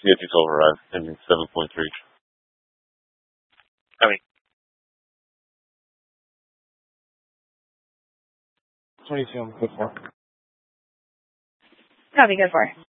Yeah, detail arrived, ending 7.3. Coming. 22 on the 4. Copy, good for.